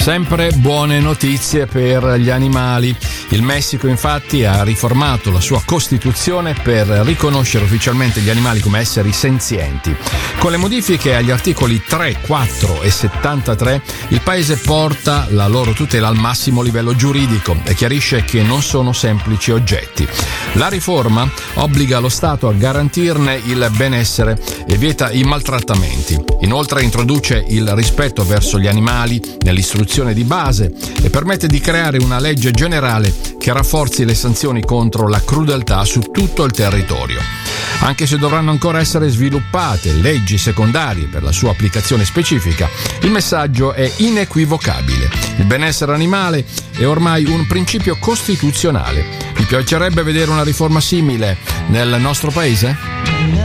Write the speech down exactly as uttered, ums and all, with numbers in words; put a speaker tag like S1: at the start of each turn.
S1: Sempre buone notizie per gli animali. Il Messico infatti ha riformato la sua Costituzione per riconoscere ufficialmente gli animali come esseri senzienti. Con le modifiche agli articoli tre, quattro e settantatré il paese porta la loro tutela al massimo livello giuridico e chiarisce che non sono semplici oggetti. La riforma obbliga lo Stato a garantirne il benessere e vieta i maltrattamenti. Inoltre introduce il rispetto verso gli animali nell'istruzione di base e permette di creare una legge generale che rafforzi le sanzioni contro la crudeltà su tutto il territorio. Anche se dovranno ancora essere sviluppate leggi secondarie per la sua applicazione specifica, il messaggio è inequivocabile. Il benessere animale è ormai un principio costituzionale. Vi piacerebbe vedere una riforma simile nel nostro paese?